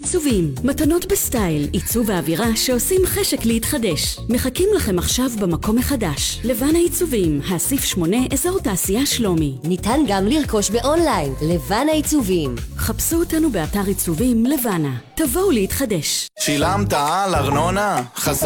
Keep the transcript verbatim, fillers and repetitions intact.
עיצובים, מתנות בסטייל, עיצוב ואווירה שעושים חשק להתחדש. מחכים לכם עכשיו במקום מחדש. לבנה עיצובים, האסיף שמונה, אזור תעשייה שלומי. ניתן גם לרכוש באונליין, לבנה עיצובים. חפשו אותנו באתר עיצובים לבנה. תבואו להתחדש. שילמת על ארנונה? חסר